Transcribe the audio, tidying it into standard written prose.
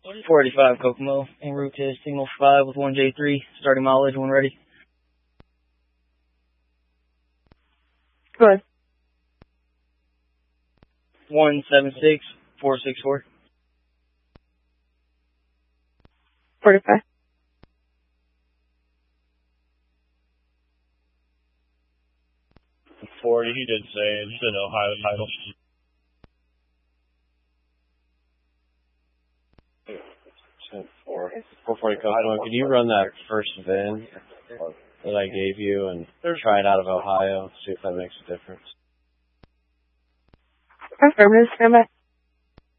485 Kokomo, en route to Signal 5 with 1J3, starting mileage when ready. Go ahead. 176464. 45. He did say it's an Ohio title. 440 Kokomo, could you run that first VIN that I gave you and try it out of Ohio, see if that makes a difference? Affirmative, stand by.